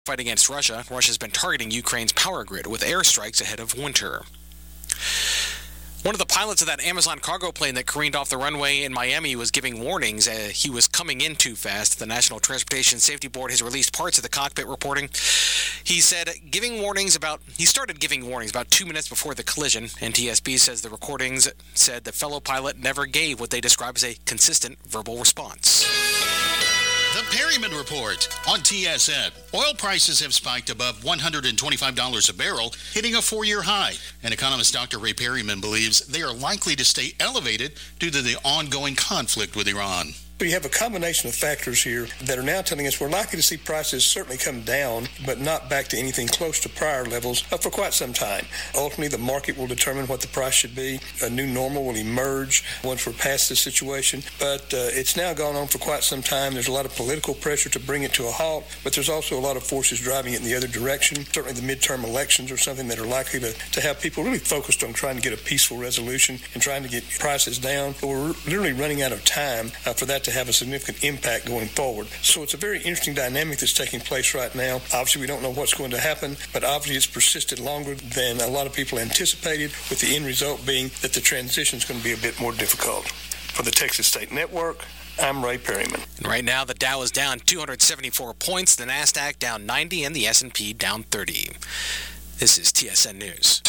fight against Russia. Russia's been targeting Ukraine's power grid with airstrikes ahead of winter. One of the pilots of that Amazon cargo plane that careened off the runway in Miami was giving warnings he was coming in too fast. The National Transportation Safety Board has released parts of the cockpit reporting. He started giving warnings about 2 minutes before the collision. NTSB says the recordings said the fellow pilot never gave what they describe as a consistent verbal response. The Perryman Report on TSN. Oil prices have spiked above $125 a barrel, hitting a 4-year high. And economist Dr. Ray Perryman believes they are likely to stay elevated due to the ongoing conflict with Iran. We have a combination of factors here that are now telling us we're likely to see prices certainly come down, but not back to anything close to prior levels for quite some time. Ultimately, the market will determine what the price should be. A new normal will emerge once we're past this situation, but it's now gone on for quite some time. There's a lot of political pressure to bring it to a halt, but there's also a lot of forces driving it in the other direction. Certainly the midterm elections are something that are likely to have people really focused on trying to get a peaceful resolution and trying to get prices down, but we're literally running out of time for that to have a significant impact going forward. So it's a very interesting dynamic that's taking place right now. Obviously, we don't know what's going to happen, but obviously it's persisted longer than a lot of people anticipated, with the end result being that the transition is going to be a bit more difficult. For the Texas State Network, I'm Ray Perryman. And right now, the Dow is down 274 points, the NASDAQ down 90, and the S&P down 30. This is TSN News.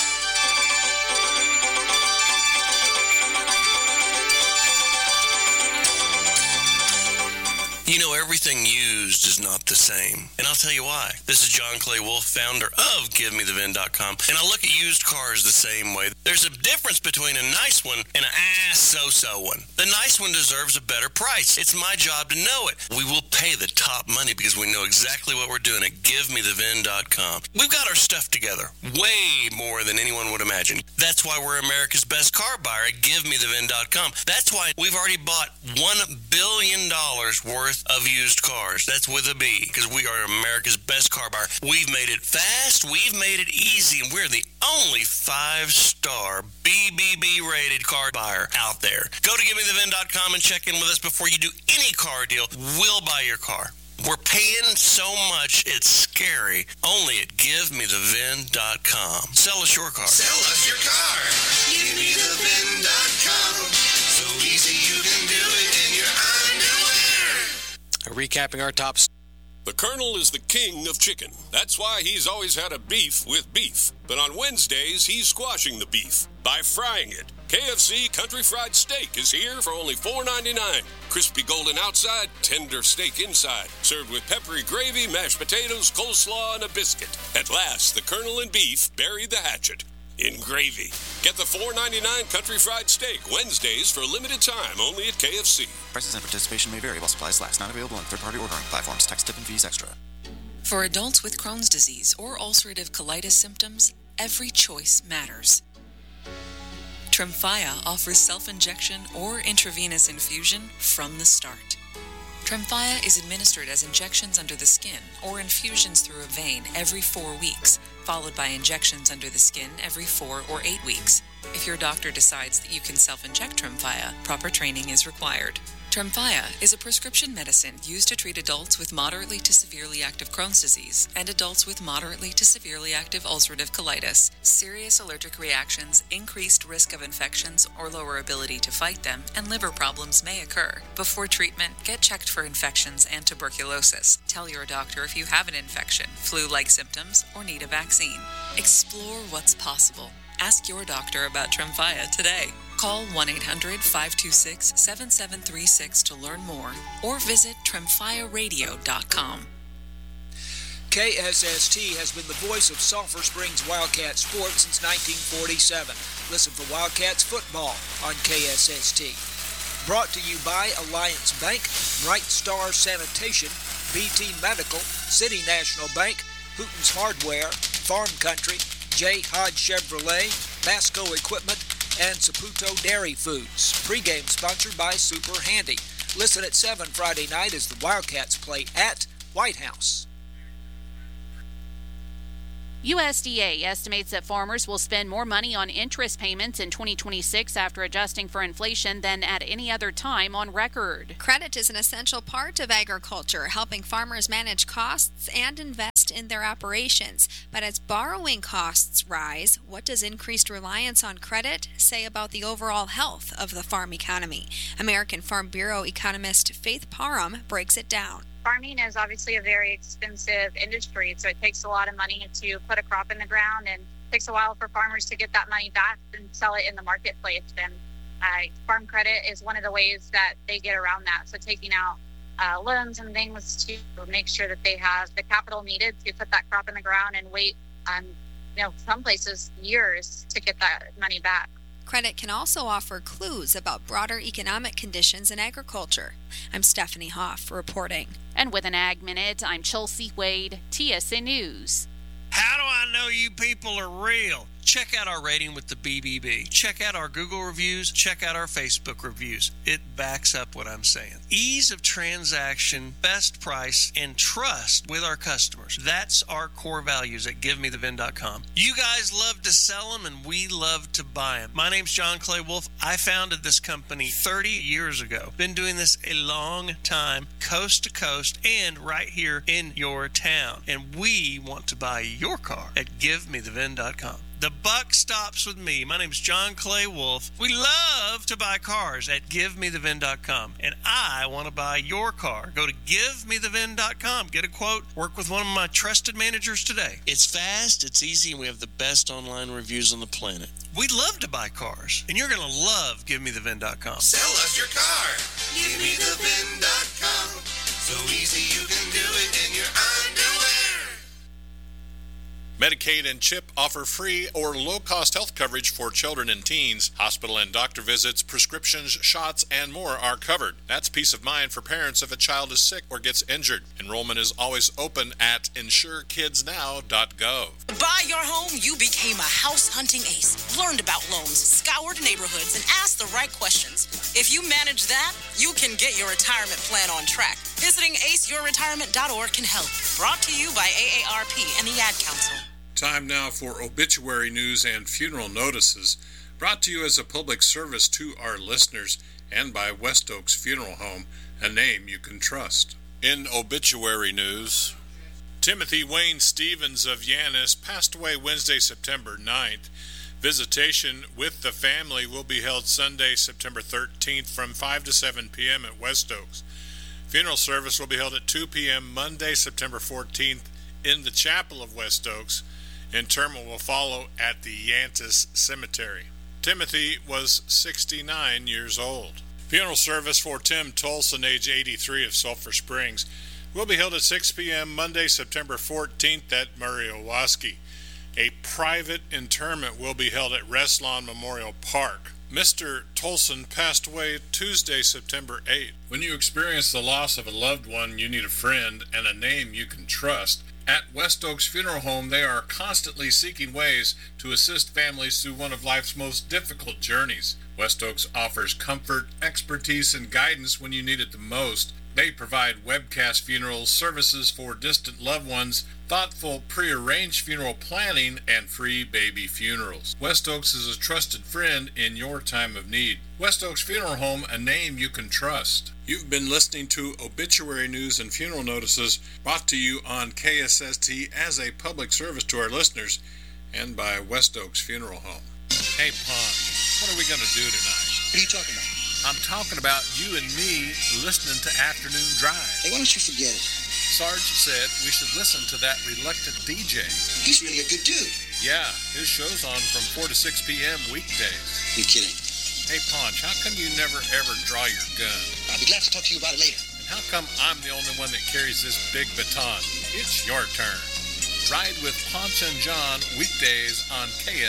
You know, everything used is not the same. And I'll tell you why. This is John Clay Wolf, founder of GiveMeTheVin.com. And I look at used cars the same way. There's a difference between a nice one and an so-so one. The nice one deserves a better price. It's my job to know it. We will pay the top money because we know exactly what we're doing at GiveMeTheVin.com. We've got our stuff together way more than anyone would imagine. That's why we're America's best car buyer at GiveMeTheVin.com. That's why we've already bought $1 billion worth of used cars. That's with a B, because we are America's best car buyer. We've made it fast, we've made it easy, and we're the only 5-star BBB rated car buyer out there. Go to GiveMeTheVin.com and check in with us before you do any car deal. We'll buy your car. We're paying so much, it's scary. Only at GiveMeTheVin.com. Sell us your car. Sell us your car. GiveMeTheVin.com. So easy you can do it in your underwear. Recapping our tops. The Colonel is the king of chicken. That's why he's always had a beef with beef. But on Wednesdays, he's squashing the beef by frying it. KFC Country Fried Steak is here for only $4.99. Crispy golden outside, tender steak inside. Served with peppery gravy, mashed potatoes, coleslaw, and a biscuit. At last, the Colonel and beef bury the hatchet in gravy. Get the $4.99 Country Fried Steak Wednesdays for a limited time only at KFC. Prices and participation may vary while supplies last. Not available on third-party ordering platforms. Tax, tip, and fees extra. For adults with Crohn's disease or ulcerative colitis symptoms, every choice matters. Tremfya offers self-injection or intravenous infusion from the start. Tremfya is administered as injections under the skin or infusions through a vein every 4 weeks, followed by injections under the skin every 4 or 8 weeks. If your doctor decides that you can self-inject Tremfya, proper training is required. Tremfya is a prescription medicine used to treat adults with moderately to severely active Crohn's disease and adults with moderately to severely active ulcerative colitis. Serious allergic reactions, increased risk of infections or lower ability to fight them, and liver problems may occur. Before treatment, get checked for infections and tuberculosis. Tell your doctor if you have an infection, flu-like symptoms, or need a vaccine. Explore what's possible. Ask your doctor about Tremfya today. Call 1-800-526-7736 to learn more or visit TremfyaRadio.com. KSST has been the voice of Sulphur Springs Wildcat sports since 1947. Listen for Wildcats football on KSST. Brought to you by Alliance Bank, Bright Star Sanitation, BT Medical, City National Bank, Hooten's Hardware, Farm Country, J. Hodge Chevrolet, Masco Equipment, and Saputo Dairy Foods. Pre-game sponsored by Super Handy. Listen at 7 Friday night as the Wildcats play at White House. USDA estimates that farmers will spend more money on interest payments in 2026 after adjusting for inflation than at any other time on record. Credit is an essential part of agriculture, helping farmers manage costs and invest in their operations. But as borrowing costs rise, what does increased reliance on credit say about the overall health of the farm economy? American Farm Bureau economist Faith Parham breaks it down. Farming is obviously a very expensive industry, so it takes a lot of money to put a crop in the ground, and it takes a while for farmers to get that money back and sell it in the marketplace. And farm credit is one of the ways that they get around that. So taking out loans and things to make sure that they have the capital needed to put that crop in the ground and wait, some places years to get that money back. Credit can also offer clues about broader economic conditions in agriculture. I'm Stephanie Hoff reporting. And with an Ag Minute, I'm Chelsea Wade, TSN News. How do I know you people are real? Check out our rating with the BBB. Check out our Google reviews. Check out our Facebook reviews. It backs up what I'm saying. Ease of transaction, best price, and trust with our customers. That's our core values at GiveMeTheVin.com. You guys love to sell them, and we love to buy them. My name's John Clay Wolf. I founded this company 30 years ago. Been doing this a long time, coast to coast, and right here in your town. And we want to buy your car at GiveMeTheVin.com. The buck stops with me. My name's John Clay Wolf. We love to buy cars at GiveMeTheVin.com, and I want to buy your car. Go to GiveMeTheVin.com. Get a quote. Work with one of my trusted managers today. It's fast, it's easy, and we have the best online reviews on the planet. We love to buy cars, and you're going to love GiveMeTheVin.com. Sell us your car. GiveMeTheVin.com. So easy you can do it in your underwear. Medicaid and CHIP offer free or low-cost health coverage for children and teens. Hospital and doctor visits, prescriptions, shots, and more are covered. That's peace of mind for parents if a child is sick or gets injured. Enrollment is always open at insurekidsnow.gov. To buy your home, you became a house-hunting ace. Learned about loans, scoured neighborhoods, and asked the right questions. If you manage that, you can get your retirement plan on track. Visiting aceyourretirement.org can help. Brought to you by AARP and the Ad Council. Time now for obituary news and funeral notices, brought to you as a public service to our listeners and by West Oaks Funeral Home, a name you can trust. In obituary news, Timothy Wayne Stevens of Yannis passed away Wednesday, September 9th. Visitation with the family will be held Sunday, September 13th from 5 to 7 p.m. at West Oaks. Funeral service will be held at 2 p.m. Monday, September 14th in the chapel of West Oaks. Interment will follow at the Yantis Cemetery. Timothy was 69 years old. Funeral service for Tim Tolson, age 83, of Sulphur Springs, will be held at 6 p.m. Monday, September 14th at Murray Owaski. A private interment will be held at Reslon Memorial Park. Mr. Tolson passed away Tuesday, September 8th. When you experience the loss of a loved one, you need a friend and a name you can trust. At West Oaks Funeral Home, they are constantly seeking ways to assist families through one of life's most difficult journeys. West Oaks offers comfort, expertise, and guidance when you need it the most. They provide webcast funeral services for distant loved ones, thoughtful pre-arranged funeral planning, and free baby funerals. West Oaks is a trusted friend in your time of need. West Oaks Funeral Home, a name you can trust. You've been listening to obituary news and funeral notices brought to you on KSST as a public service to our listeners and by West Oaks Funeral Home. Hey, Pon, what are we going to do tonight? What are you talking about? I'm talking about you and me listening to Afternoon Drive. Hey, why don't you forget it? Sarge said we should listen to that reluctant DJ. He's really a good dude. Yeah, his show's on from 4 to 6 p.m. weekdays. You're kidding. Hey, Ponch, how come you never ever draw your gun? I'll be glad to talk to you about it later. And how come I'm the only one that carries this big baton? It's your turn. Ride with Ponch and John weekdays on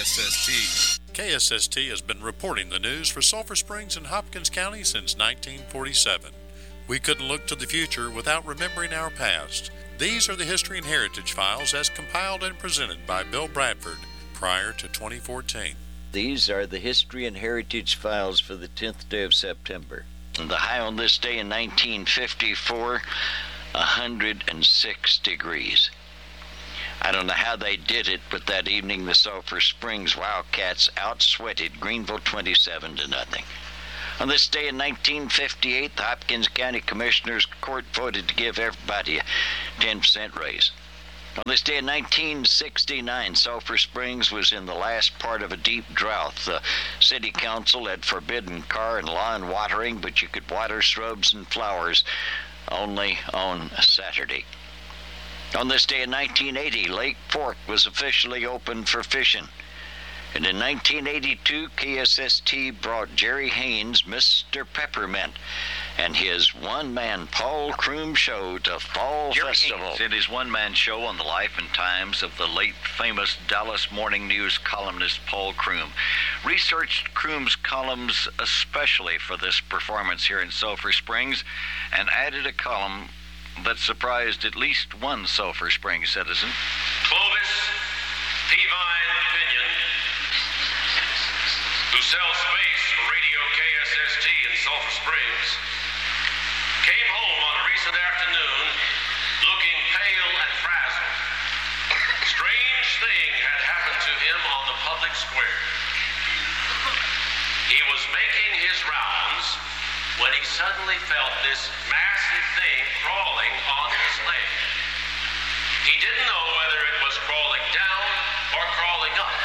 KSST. KSST has been reporting the news for Sulphur Springs and Hopkins County since 1947. We couldn't look to the future without remembering our past. These are the History and Heritage Files as compiled and presented by Bill Bradford prior to 2014. These are the History and Heritage Files for the 10th day of September. The high on this day in 1954, 106 degrees. I don't know how they did it, but that evening the Sulphur Springs Wildcats outsweated Greenville 27-0. On this day in 1958, the Hopkins County Commissioners Court voted to give everybody a 10% raise. On this day in 1969, Sulphur Springs was in the last part of a deep drought. The city council had forbidden car and lawn watering, but you could water shrubs and flowers only on a Saturday. On this day in 1980, Lake Fork was officially opened for fishing. And in 1982, KSST brought Jerry Haynes, Mr. Peppermint, and his one-man Paul Kroom show to Fall Festival. Haynes did his one-man show on the life and times of the late famous Dallas Morning News columnist Paul Kroom. Researched Kroom's columns especially for this performance here in Sulphur Springs and added a column that surprised at least one Sulphur Springs citizen. Clovis Peavine Pinion, who sells space for Radio KSST in Sulphur Springs, came home on a recent afternoon looking pale and frazzled. A strange thing had happened to him on the public square. He was making his rounds when he suddenly felt this massive thing crawling on his leg. He didn't know whether it was crawling down or crawling up.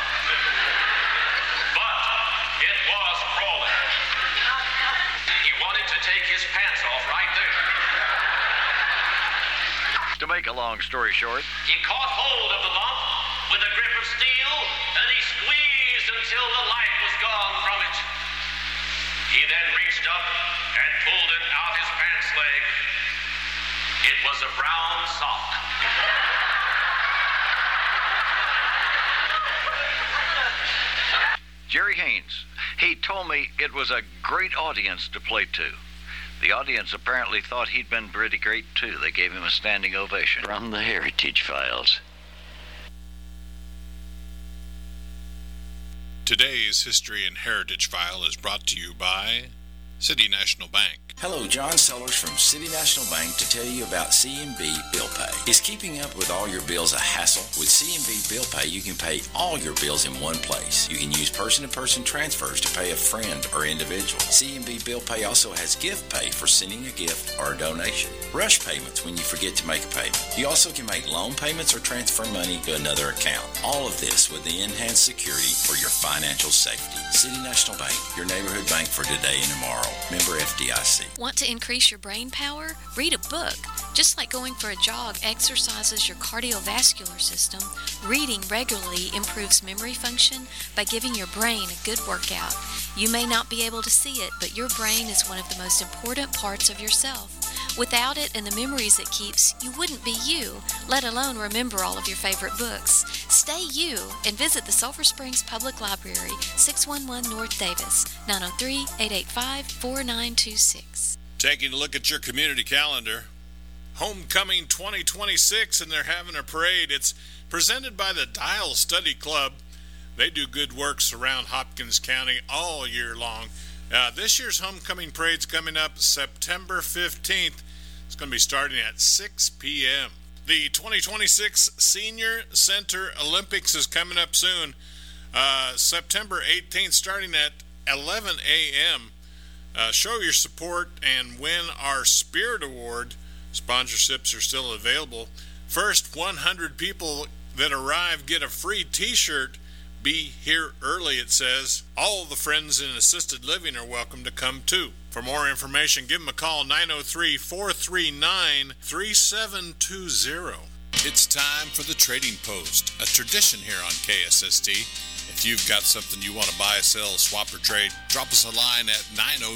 But it was crawling. He wanted to take his pants off right there. To make a long story short, he caught hold of the lump with a grip of steel, and he squeezed until the life was gone from it. He then reached up and pulled it out his pants leg. It was a brown sock. Jerry Haynes, he told me it was a great audience to play to. The audience apparently thought he'd been pretty great, too. They gave him a standing ovation. From the Heritage Files. Today's History and Heritage File is brought to you by City National Bank. Hello, John Sellers from City National Bank to tell you about C&B Bill Pay. Is keeping up with all your bills a hassle? With C&B Bill Pay, you can pay all your bills in one place. You can use person-to-person transfers to pay a friend or individual. C&B Bill Pay also has gift pay for sending a gift or a donation. Rush payments when you forget to make a payment. You also can make loan payments or transfer money to another account. All of this with the enhanced security for your financial safety. City National Bank, your neighborhood bank for today and tomorrow. Member FDIC. Want to increase your brain power? Read a book. Just like going for a jog exercises your cardiovascular system, reading regularly improves memory function by giving your brain a good workout. You may not be able to see it, but your brain is one of the most important parts of yourself. Without it and the memories it keeps, you wouldn't be you, let alone remember all of your favorite books. Stay you and visit the Sulphur Springs Public Library, 611 North Davis, 903-885-4926. Taking a look at your community calendar, Homecoming 2026, and they're having a parade. It's presented by the Dial Study Club. They do good works around Hopkins County all year long. This year's Homecoming Parade's coming up September 15th. It's going to be starting at 6 p.m. The 2026 Senior Center Olympics is coming up soon. September 18th, starting at 11 a.m. Show your support and win our Spirit Award. Sponsorships are still available. First 100 people that arrive get a free t-shirt. Be here early, it says. All the friends in assisted living are welcome to come too. For more information, give them a call, 903-439-3720. It's time for the Trading Post, a tradition here on KSST. If you've got something you want to buy, sell, swap, or trade, drop us a line at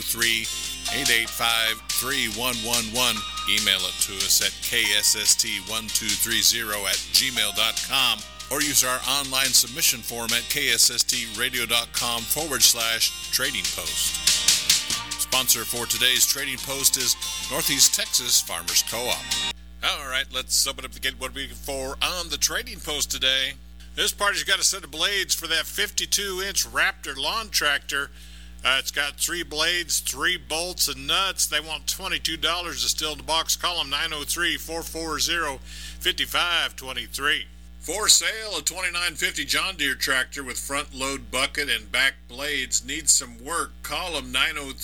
903-885-3111. Email it to us at kssst1230@gmail.com. or use our online submission form at kssstradio.com/trading post. Sponsor for today's Trading Post is Northeast Texas Farmers Co-op. All right, let's open up the gate. What are we looking for on the Trading Post today? This party's got a set of blades for that 52-inch Raptor lawn tractor. It's got 3 blades, 3 bolts, and nuts. They want $22 to still in the box. Call them 903-440-5523. For sale, a 2950 John Deere tractor with front load bucket and back blades needs some work. Call them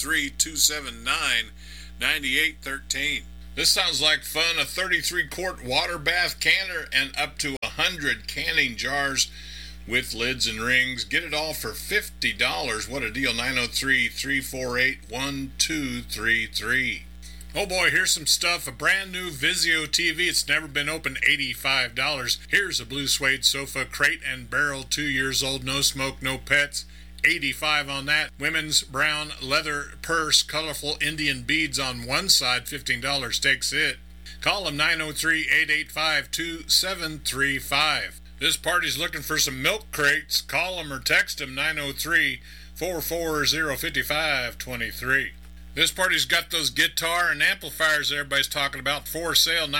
903-279-9813. This sounds like fun. A 33-quart water bath canner and up to 100 canning jars with lids and rings. Get it all for $50. What a deal. 903-348-1233. Oh boy, here's some stuff. A brand new Vizio TV. It's never been open, $85. Here's a blue suede sofa, crate and barrel, 2 years old, no smoke, no pets. $85 on that. Women's brown leather purse, colorful Indian beads on one side, $15 takes it. Call them 903-885-2735. This party's looking for some milk crates. Call them or text them 903-440-5523. This party's got those guitar and amplifiers everybody's talking about. For sale,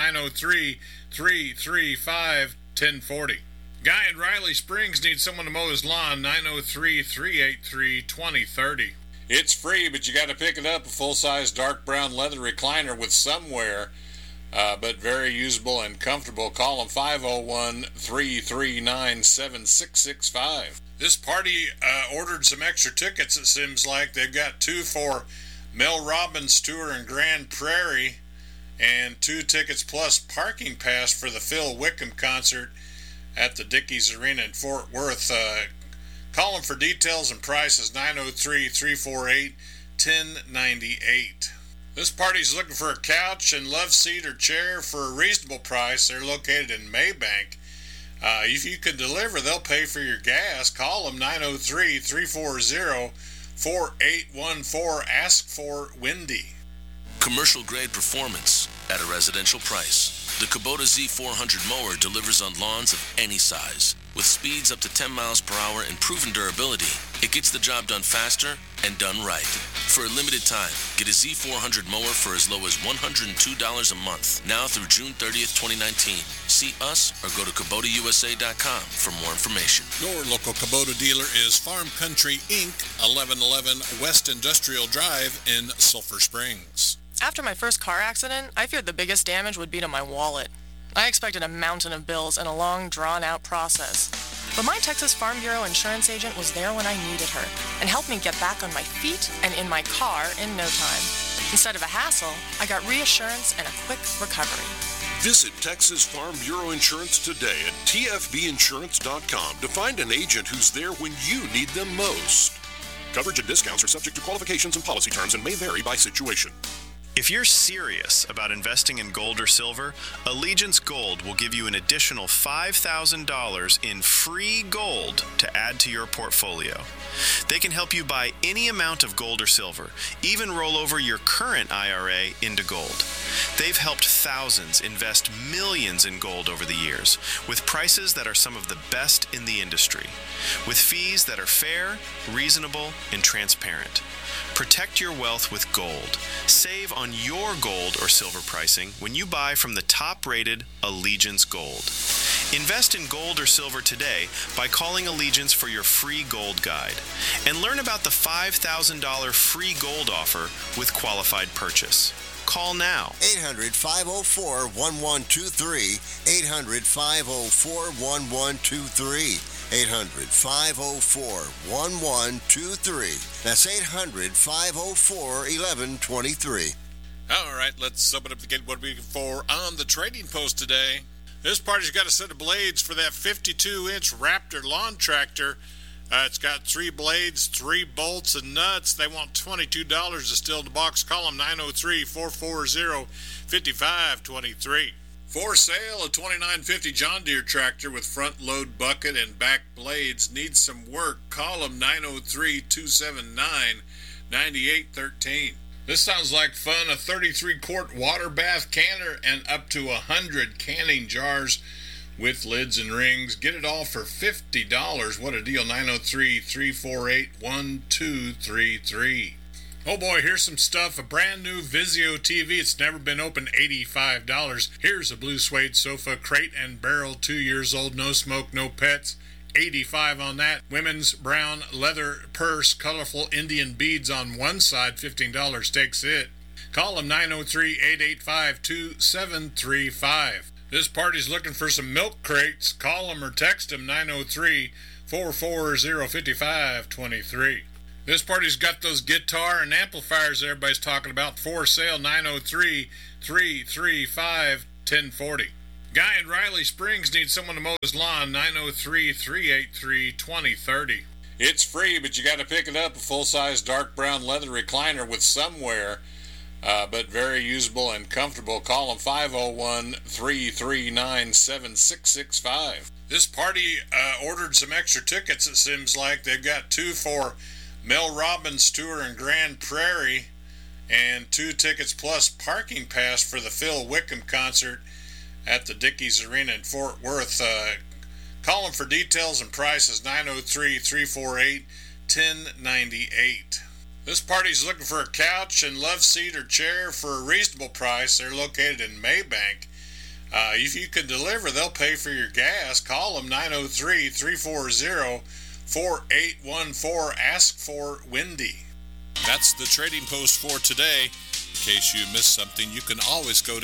903-335-1040. Guy in Riley Springs needs someone to mow his lawn, 903-383-2030. It's free, but you got to pick it up. A full-size dark brown leather recliner with some wear, but very usable and comfortable. Call them 501-339-7665. This party ordered some extra tickets, it seems like. They've got 2 for Mel Robbins tour in Grand Prairie and 2 tickets plus parking pass for the Phil Wickham concert at the Dickies Arena in Fort Worth. Call them for details and prices, 903-348-1098. This party's looking for a couch and love seat or chair for a reasonable price. They're located in Maybank. If you can deliver, they'll pay for your gas. Call them 903-340-4814. Ask for Wendy. Commercial grade performance at a residential price. The Kubota Z400 mower delivers on lawns of any size. With speeds up to 10 miles per hour and proven durability, it gets the job done faster and done right. For a limited time, get a Z400 mower for as low as $102 a month, now through June 30th, 2019. See us or go to KubotaUSA.com for more information. Your local Kubota dealer is Farm Country Inc., 1111 West Industrial Drive in Sulphur Springs. After my first car accident, I feared the biggest damage would be to my wallet. I expected a mountain of bills and a long, drawn-out process. But my Texas Farm Bureau insurance agent was there when I needed her and helped me get back on my feet and in my car in no time. Instead of a hassle, I got reassurance and a quick recovery. Visit Texas Farm Bureau Insurance today at tfbinsurance.com to find an agent who's there when you need them most. Coverage and discounts are subject to qualifications and policy terms and may vary by situation. If you're serious about investing in gold or silver, Allegiance Gold will give you an additional $5,000 in free gold to add to your portfolio. They can help you buy any amount of gold or silver, even roll over your current IRA into gold. They've helped thousands invest millions in gold over the years, with prices that are some of the best in the industry, with fees that are fair, reasonable, and transparent. Protect your wealth with gold. Save on your gold or silver pricing when you buy from the top-rated Allegiance Gold. Invest in gold or silver today by calling Allegiance for your free gold guide. And learn about the $5,000 free gold offer with qualified purchase. Call now. 800-504-1123. 800-504-1123. 800-504-1123. That's 800-504-1123. All right, let's open up to get what we're looking for on the Trading Post today. This party's got a set of blades for that 52-inch Raptor lawn tractor. It's got 3 blades, 3 bolts, and nuts. They want $22 to still in the box. Call them 903-440-5523. For sale, a 2950 John Deere tractor with front load bucket and back blades needs some work. Call them 903-279-9813. This sounds like fun. A 33-quart water bath canner and up to 100 canning jars with lids and rings. Get it all for $50. What a deal. 903-348-1233. Oh boy, here's some stuff. A brand new Vizio TV. It's never been open, $85. Here's a blue suede sofa, crate and barrel, 2 years old, no smoke, no pets. $85 on that. Women's brown leather purse, colorful Indian beads on one side, $15 takes it. Call them 903-885-2735. This party's looking for some milk crates. Call them or text them 903-440-5523. This party's got those guitar and amplifiers everybody's talking about for sale, 903-335-1040. Guy in Riley Springs needs someone to mow his lawn, 903-383-2030. It's free, but you got to pick it up, a full-size dark brown leather recliner with some wear, but very usable and comfortable. Call them 501-339-7665. This party ordered some extra tickets, it seems like. They've got 2 for Mel Robbins' tour in Grand Prairie and 2 tickets plus parking pass for the Phil Wickham concert at the Dickies Arena in Fort Worth. Call them for details and prices, 903-348-1098. This party's looking for a couch and love seat or chair for a reasonable price. They're located in Maybank. If you can deliver, they'll pay for your gas. Call them, 903-340-4814. Ask for Wendy. That's the Trading Post for today. In case you missed something, you can always go to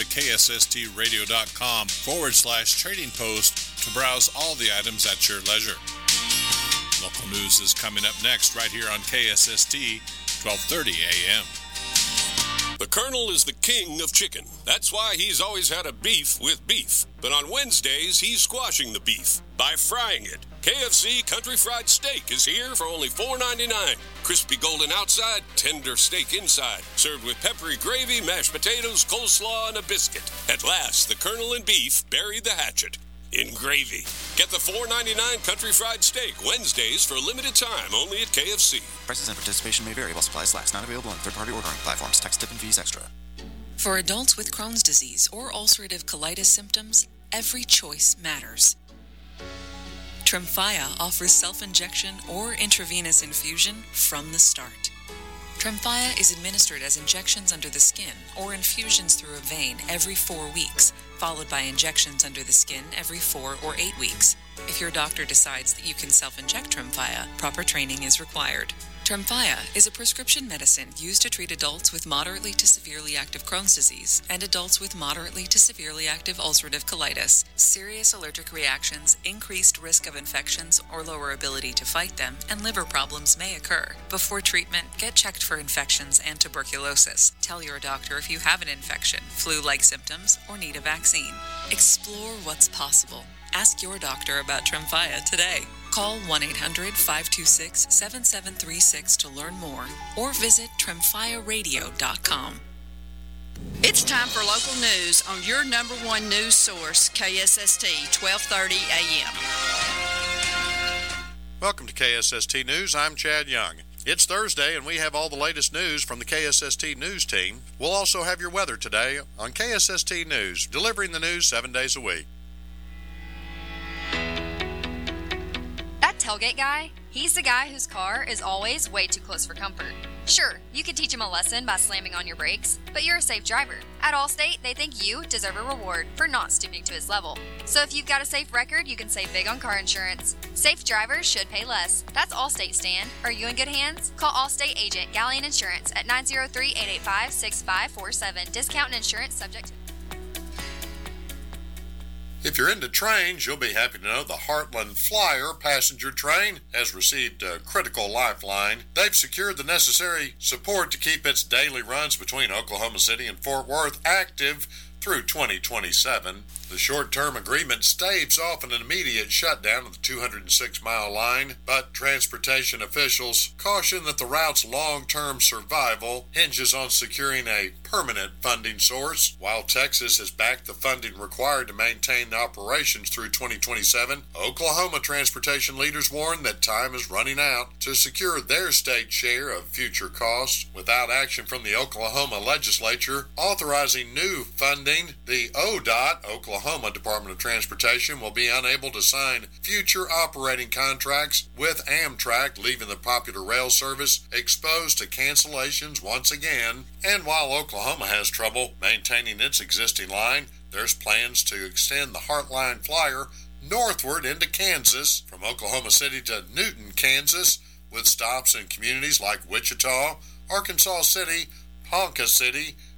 ksstradio.com/trading post to browse all the items at your leisure. Local news is coming up next right here on KSST, 1230 a.m. The Colonel is the king of chicken. That's why he's always had a beef with beef. But on Wednesdays, he's squashing the beef by frying it. KFC Country Fried Steak is here for only $4.99. Crispy golden outside, tender steak inside. Served with peppery gravy, mashed potatoes, coleslaw, and a biscuit. At last, the Colonel and beef bury the hatchet in gravy. Get the $4.99 Country Fried Steak Wednesdays for a limited time only at KFC. Prices and participation may vary while supplies last. Not available on third-party ordering platforms. Tax, tip, and fees extra. For adults with Crohn's disease or ulcerative colitis symptoms, every choice matters. Tremfya offers self-injection or intravenous infusion from the start. Tremfya is administered as injections under the skin or infusions through a vein every 4 weeks, followed by injections under the skin every 4 or 8 weeks. If your doctor decides that you can self-inject Tremfya, proper training is required. Tremfya is a prescription medicine used to treat adults with moderately to severely active Crohn's disease and adults with moderately to severely active ulcerative colitis. Serious allergic reactions, increased risk of infections or lower ability to fight them, and liver problems may occur. Before treatment, get checked for infections and tuberculosis. Tell your doctor if you have an infection, flu-like symptoms, or need a vaccine. Explore what's possible. Ask your doctor about Tremfya today. Call 1-800-526-7736 to learn more or visit tremfyaradio.com. It's time for local news on your number one news source, KSST, 1230 AM. Welcome to KSST News. I'm Chad Young. It's Thursday, and we have all the latest news from the KSST News team. We'll also have your weather today on KSST News, delivering the news 7 days a week. That tailgate guy, he's the guy whose car is always way too close for comfort. Sure, you could teach him a lesson by slamming on your brakes, but you're a safe driver. At Allstate, they think you deserve a reward for not stooping to his level. So if you've got a safe record, you can save big on car insurance. Safe drivers should pay less. That's Allstate, Stan. Are you in good hands? Call Allstate agent Galleon Insurance at 903-885-6547. Discount and insurance subject to... If you're into trains, you'll be happy to know the Heartland Flyer passenger train has received a critical lifeline. They've secured the necessary support to keep its daily runs between Oklahoma City and Fort Worth active through 2027. The short-term agreement staves off an immediate shutdown of the 206-mile line, but transportation officials caution that the route's long-term survival hinges on securing a permanent funding source. While Texas has backed the funding required to maintain the operations through 2027, Oklahoma transportation leaders warn that time is running out to secure their state share of future costs. Without action from the Oklahoma legislature authorizing new funding, the ODOT, Oklahoma Department of Transportation, will be unable to sign future operating contracts with Amtrak, leaving the popular rail service exposed to cancellations once again. And while Oklahoma has trouble maintaining its existing line, there's plans to extend the Heartline Flyer northward into Kansas from Oklahoma City to Newton, Kansas, with stops in communities like Wichita, Arkansas City, Ponca City,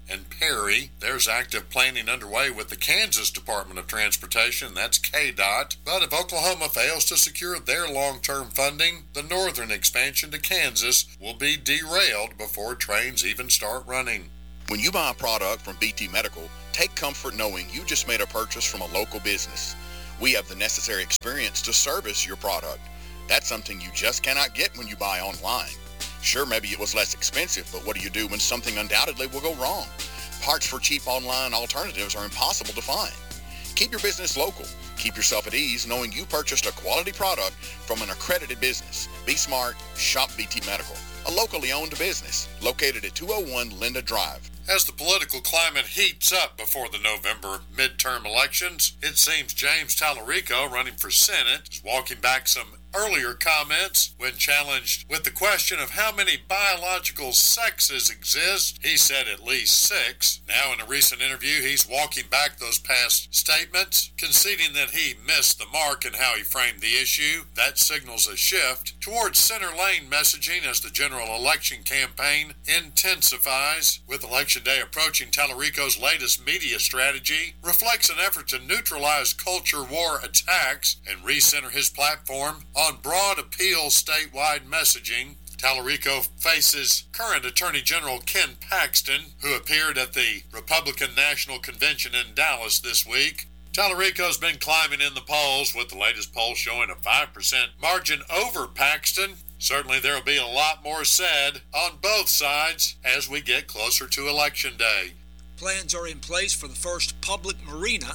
and Perry. There's active planning underway with the Kansas Department of Transportation, that's KDOT. But if Oklahoma fails to secure their long-term funding, the northern expansion to Kansas will be derailed before trains even start running. When you buy a product from BT Medical, take comfort knowing you just made a purchase from a local business. We have the necessary experience to service your product. That's something you just cannot get when you buy online. Sure, maybe it was less expensive, but what do you do when something undoubtedly will go wrong? Parts for cheap online alternatives are impossible to find. Keep your business local. Keep yourself at ease knowing you purchased a quality product from an accredited business. Be smart, shop BT Medical, a locally owned business located at 201 Linda Drive. As the political climate heats up before the November midterm elections, it seems James Tallarico, running for Senate, is walking back some earlier comments when challenged with the question of how many biological sexes exist. He said at least 6. Now in a recent interview, he's walking back those past statements, conceding that he missed the mark in how he framed the issue. That signals a shift towards center lane messaging as the general election campaign intensifies. With Election Day approaching, Tallarico's latest media strategy reflects an effort to neutralize culture war attacks and recenter his platform on broad appeal statewide messaging. Tallarico faces current Attorney General Ken Paxton, who appeared at the Republican National Convention in Dallas this week. Tallarico's been climbing in the polls, with the latest poll showing a 5% margin over Paxton. Certainly there will be a lot more said on both sides as we get closer to Election Day. Plans are in place for the first public marina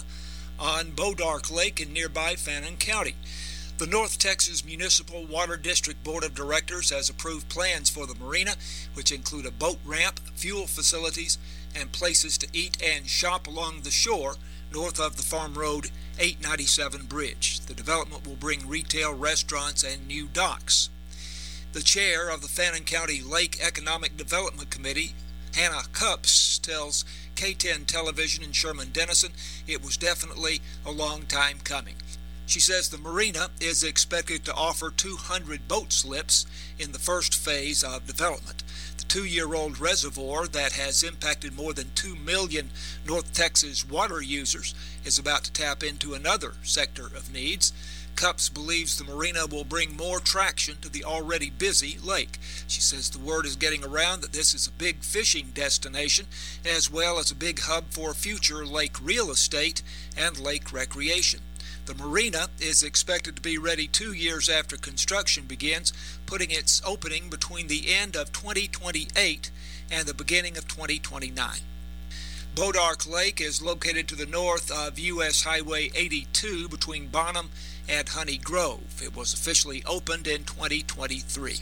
on Bodark Lake in nearby Fannin County. The North Texas Municipal Water District Board of Directors has approved plans for the marina, which include a boat ramp, fuel facilities, and places to eat and shop along the shore north of the Farm Road 897 bridge. The development will bring retail, restaurants, and new docks. The chair of the Fannin County Lake Economic Development Committee, Hannah Cups, tells K10 Television in Sherman Denison it was definitely a long time coming. She says the marina is expected to offer 200 boat slips in the first phase of development. The 2-year-old reservoir that has impacted more than 2 million North Texas water users is about to tap into another sector of needs. Cups believes the marina will bring more traction to the already busy lake. She says the word is getting around that this is a big fishing destination, as well as a big hub for future lake real estate and lake recreation. The marina is expected to be ready 2 years after construction begins, putting its opening between the end of 2028 and the beginning of 2029. Bodark Lake is located to the north of U.S. Highway 82 between Bonham and Honey Grove. It was officially opened in 2023.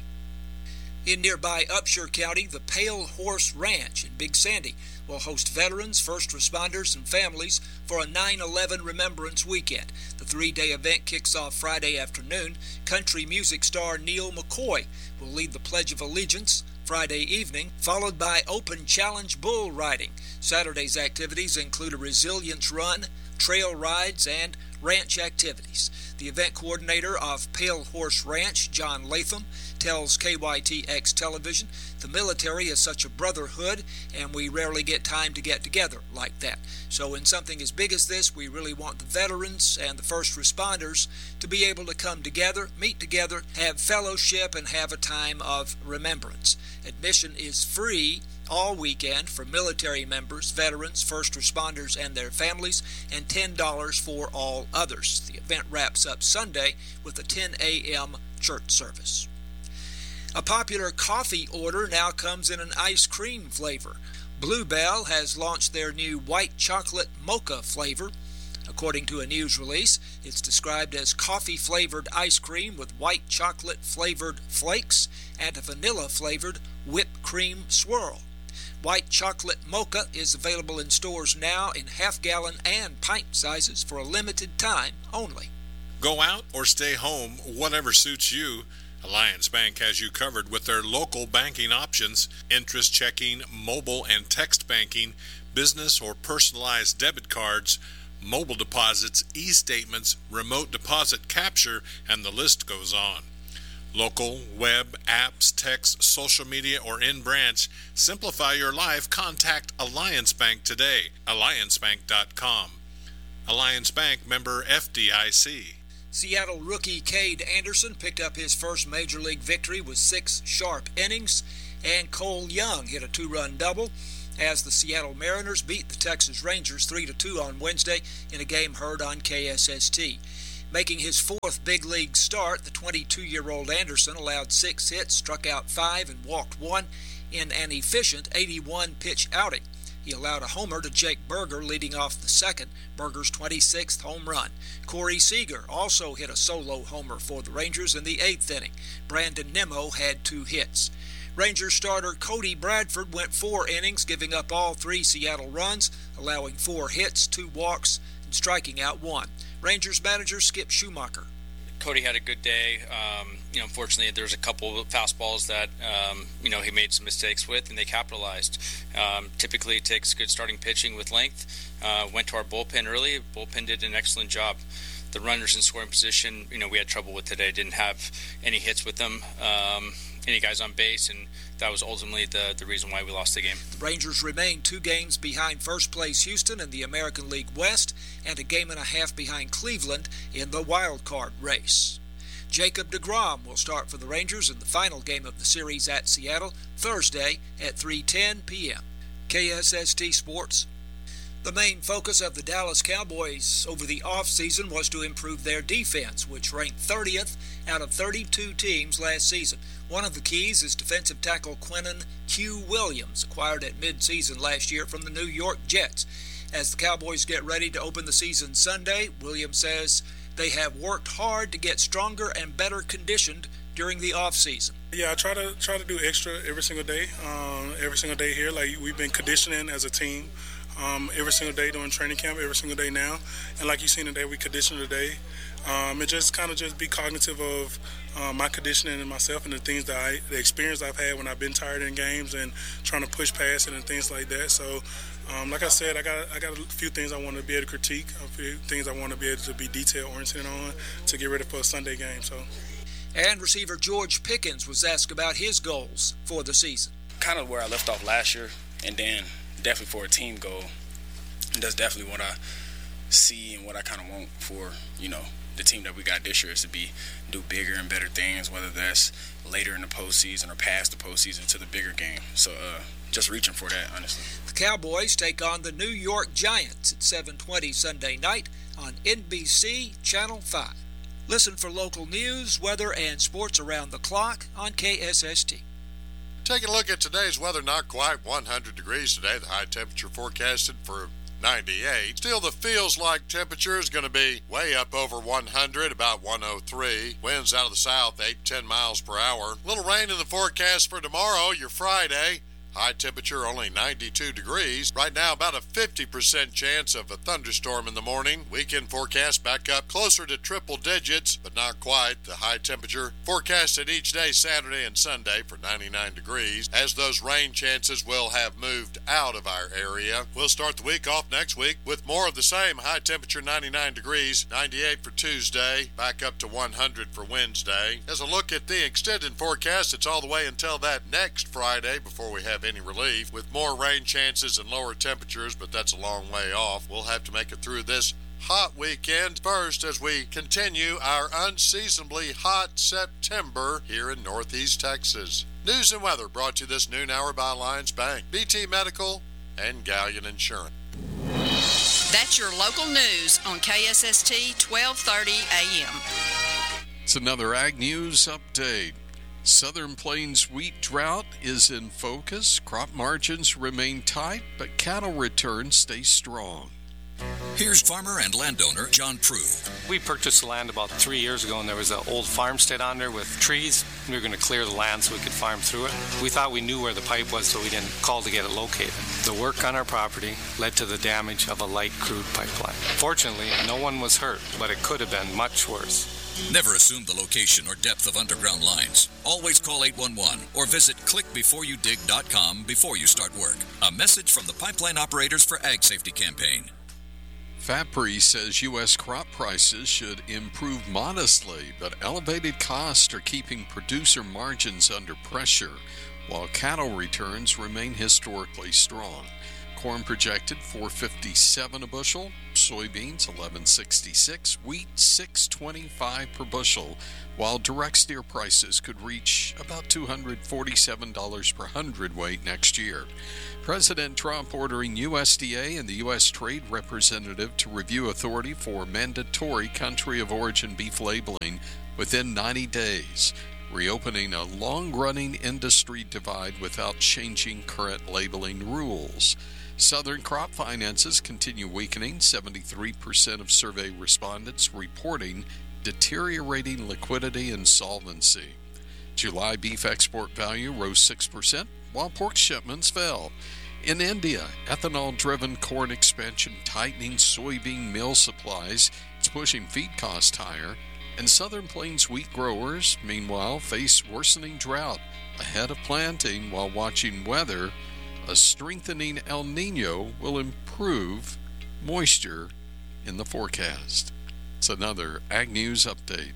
In nearby Upshur County, the Pale Horse Ranch in Big Sandy will host veterans, first responders, and families for a 9/11 Remembrance Weekend. The 3-day event kicks off Friday afternoon. Country music star Neil McCoy will lead the Pledge of Allegiance Friday evening, followed by open challenge bull riding. Saturday's activities include a resilience run, trail rides, and ranch activities. The event coordinator of Pale Horse Ranch, John Latham, tells KYTX Television, the military is such a brotherhood, and we rarely get time to get together like that. So in something as big as this, we really want the veterans and the first responders to be able to come together, meet together, have fellowship, and have a time of remembrance. Admission is free all weekend for military members, veterans, first responders, and their families, and $10 for all others. The event wraps up Sunday with a 10 a.m. church service. A popular coffee order now comes in an ice cream flavor. Bluebell has launched their new white chocolate mocha flavor. According to a news release, it's described as coffee-flavored ice cream with white chocolate-flavored flakes and a vanilla-flavored whipped cream swirl. White chocolate mocha is available in stores now in half-gallon and pint sizes for a limited time only. Go out or stay home, whatever suits you. Alliance Bank has you covered with their local banking options, interest checking, mobile and text banking, business or personalized debit cards, mobile deposits, e-statements, remote deposit capture, and the list goes on. Local, web, apps, text, social media, or in-branch, simplify your life. Contact Alliance Bank today. AllianceBank.com. Alliance Bank, member FDIC. Seattle rookie Cade Anderson picked up his first Major League victory with 6 sharp innings, and Cole Young hit a 2-run double as the Seattle Mariners beat the Texas Rangers 3-2 on Wednesday in a game heard on KSST. Making his 4th big league start, the 22-year-old Anderson allowed 6 hits, struck out 5, and walked 1 in an efficient 81-pitch outing. He allowed a homer to Jake Berger, leading off the second, Berger's 26th home run. Corey Seager also hit a solo homer for the Rangers in the 8th inning. Brandon Nimmo had 2 hits. Rangers starter Cody Bradford went 4 innings, giving up all 3 Seattle runs, allowing 4 hits, 2 walks, and striking out 1. Rangers manager Skip Schumacher. Cody had a good day. Unfortunately, there was a couple of fastballs that, he made some mistakes with, and they capitalized. Typically, it takes good starting pitching with length. Went to our bullpen early. Bullpen did an excellent job. The runners in scoring position, we had trouble with today. Didn't have any hits with them, any guys on base, and that was ultimately the reason why we lost the game. The Rangers remain 2 games behind first place Houston in the American League West and a game and a half behind Cleveland in the wild card race. Jacob deGrom will start for the Rangers in the final game of the series at Seattle Thursday at 3:10 p.m. KSST Sports. The main focus of the Dallas Cowboys over the offseason was to improve their defense, which ranked 30th out of 32 teams last season. One of the keys is defensive tackle Quinnen Q. Williams, acquired at midseason last year from the New York Jets. As the Cowboys get ready to open the season Sunday, Williams says they have worked hard to get stronger and better conditioned during the offseason. Yeah, I try to do extra every single day. Here, like we've been conditioning as a team. Every single day during training camp, every single day now. And like you've seen today, we condition today. It just kind of just be cognitive of my conditioning and myself and the experience I've had when I've been tired in games and trying to push past it and things like that. So, like I said, I got a few things I want to be able to critique, a few things I want to be able to be detail-oriented on to get ready for a Sunday game. So. And receiver George Pickens was asked about his goals for the season. Kind of where I left off last year, and then definitely for a team goal. That's definitely what I see and what I kind of want for, the team that we got this year is to do bigger and better things, whether that's later in the postseason or past the postseason to the bigger game. So just reaching for that, honestly. The Cowboys take on the New York Giants at 7:20 Sunday night on NBC Channel 5. Listen for local news, weather, and sports around the clock on KSST. Taking a look at today's weather, not quite 100 degrees today. The high temperature forecasted for 98. Still, the feels like temperature is going to be way up over 100, about 103. Winds out of the south, 8-10 miles per hour. Little rain in the forecast for tomorrow, your Friday. High temperature only 92 degrees. Right now, about a 50% chance of a thunderstorm in the morning. Weekend forecast back up closer to triple digits, but not quite. The high temperature forecasted each day Saturday and Sunday for 99 degrees, as those rain chances will have moved out of our area. We'll start the week off next week with more of the same. High temperature 99 degrees, 98 for Tuesday, back up to 100 for Wednesday. As a look at the extended forecast, it's all the way until that next Friday before we have any relief, with more rain chances and lower temperatures, but that's a long way off. We'll have to make it through this hot weekend first as we continue our unseasonably hot September here in Northeast Texas. News and weather brought to you this noon hour by Alliance Bank, BT Medical, and Galleon Insurance. That's your local news on KSST 1230 AM. It's another Ag News update. Southern Plains wheat drought is in focus. Crop margins remain tight, but cattle returns stay strong. Here's farmer and landowner John Prue. We purchased the land about 3 years ago, and there was an old farmstead on there with trees. We were going to clear the land so we could farm through it. We thought we knew where the pipe was, so we didn't call to get it located. The work on our property led to the damage of a light crude pipeline. Fortunately, no one was hurt, but it could have been much worse. Never assume the location or depth of underground lines. Always call 811 or visit clickbeforeyoudig.com before you start work. A message from the Pipeline Operators for Ag Safety campaign. FAPRI says U.S. crop prices should improve modestly, but elevated costs are keeping producer margins under pressure, while cattle returns remain historically strong. Corn projected $4.57 a bushel, soybeans $11.66, wheat $6.25 per bushel, while direct steer prices could reach about $247 per hundredweight next year. President Trump ordering USDA and the U.S. Trade Representative to review authority for mandatory country of origin beef labeling within 90 days, reopening a long-running industry divide without changing current labeling rules. Southern crop finances continue weakening, 73% of survey respondents reporting deteriorating liquidity and solvency. July beef export value rose 6%, while pork shipments fell. In India, ethanol-driven corn expansion tightening soybean meal supplies. It's pushing feed costs higher. And Southern Plains wheat growers, meanwhile, face worsening drought ahead of planting while watching weather. A strengthening El Nino will improve moisture in the forecast. It's another Ag News Update.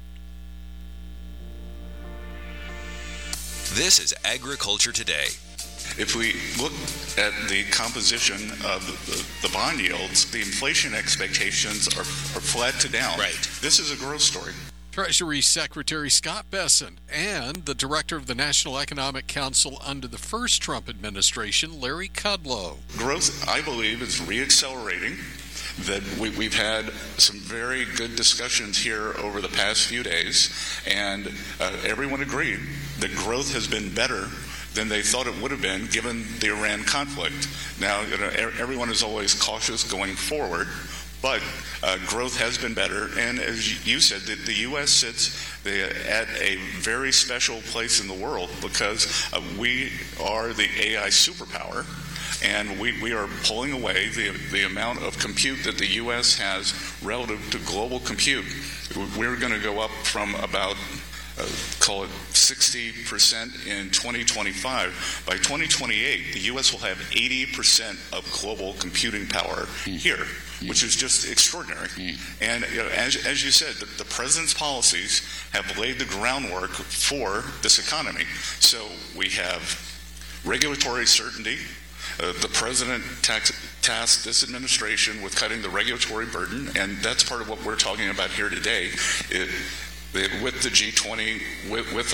This is Agriculture Today. If we look at the composition of the bond yields, the inflation expectations are flat to down. Right. This is a growth story. Treasury Secretary Scott Bessent and the Director of the National Economic Council under the first Trump administration, Larry Kudlow. Growth, I believe, is reaccelerating. That we've had some very good discussions here over the past few days, and everyone agreed that growth has been better than they thought it would have been given the Iran conflict. Now, everyone is always cautious going forward, but growth has been better, and as you said, the U.S. sits at a very special place in the world because we are the AI superpower, and we are pulling away the amount of compute that the U.S. has relative to global compute. We're going to go up from about call it 60% in 2025. By 2028, the U.S. will have 80% of global computing power here, which is just extraordinary. And as you said, the president's policies have laid the groundwork for this economy. So we have regulatory certainty. The president tasked this administration with cutting the regulatory burden, and that's part of what we're talking about here today. With the G20, with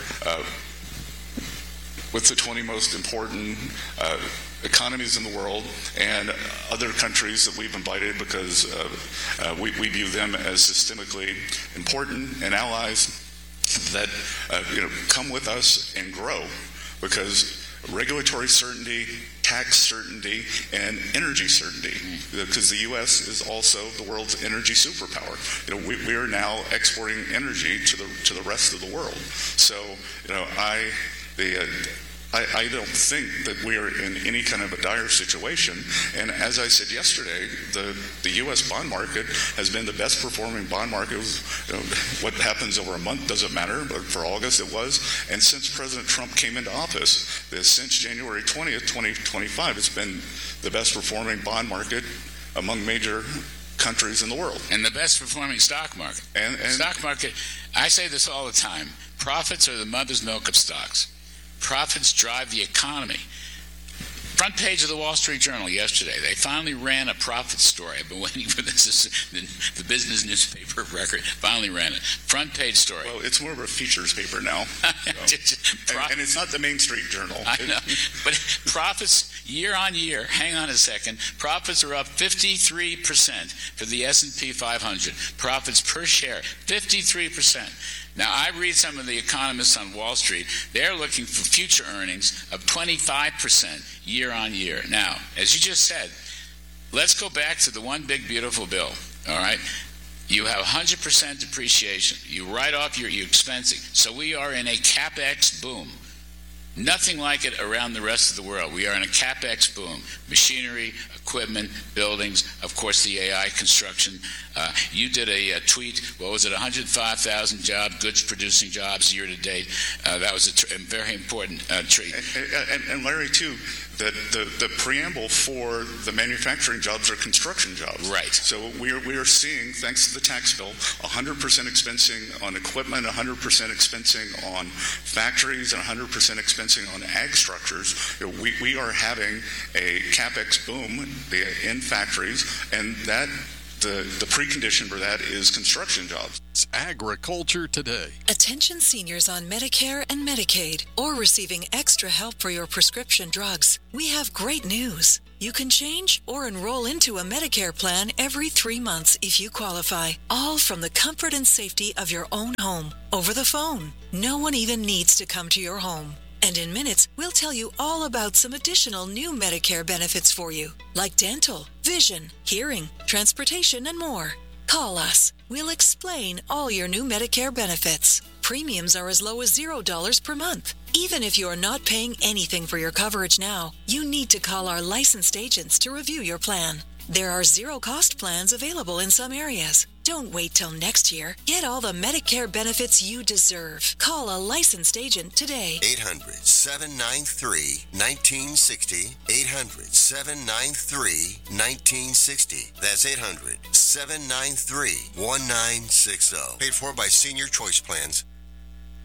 the 20 most important economies in the world and other countries that we've invited because we view them as systemically important and allies that come with us and grow, because regulatory certainty, tax certainty, and energy certainty, because the U.S. is also the world's energy superpower. We are now exporting energy to the rest of the world. So, I don't think that we are in any kind of a dire situation. And as I said yesterday, the U.S. bond market has been the best performing bond market. What happens over a month doesn't matter, but for August it was. And since President Trump came into office, since January 20th, 2025, it's been the best performing bond market among major countries in the world. And the best performing stock market. And stock market, I say this all the time, profits are the mother's milk of stocks. Profits drive the economy. Front page of the Wall Street Journal yesterday, they finally ran a profit story. I've been waiting for this. The business newspaper of record finally ran it. Front page story. Well, it's more of a features paper now. And it's not the Main Street Journal. I know. But profits year on year, hang on a second, profits are up 53% for the S&P 500. Profits per share, 53%. Now, I read some of the economists on Wall Street. They're looking for future earnings of 25% year on year. Now, as you just said, let's go back to the one big beautiful bill, all right? You have 100% depreciation. You write off your expensing. So we are in a CapEx boom. Nothing like it around the rest of the world. We are in a CapEx boom. Machinery, equipment, buildings, of course the AI construction. You did a tweet, what was it, 105,000 goods producing jobs year to date. That was a very important treat. And Larry, too, that the preamble for the manufacturing jobs are construction jobs. Right. So we are seeing, thanks to the tax bill, 100% expensing on equipment, 100% expensing on factories, and 100% expensing on ag structures. We are having a CapEx boom in factories, and that the precondition for that is construction jobs. It's Agriculture Today. Attention seniors on Medicare and Medicaid or receiving extra help for your prescription drugs. We have great news. You can change or enroll into a Medicare plan every 3 months if you qualify, all from the comfort and safety of your own home, over the phone. No one even needs to come to your home. And in minutes, we'll tell you all about some additional new Medicare benefits for you, like dental, vision, hearing, transportation, and more. Call us. We'll explain all your new Medicare benefits. Premiums are as low as $0 per month. Even if you are not paying anything for your coverage now, you need to call our licensed agents to review your plan. There are zero-cost plans available in some areas. Don't wait till next year. Get all the Medicare benefits you deserve. Call a licensed agent today. 800-793-1960. 800-793-1960. That's 800-793-1960. Paid for by Senior Choice Plans.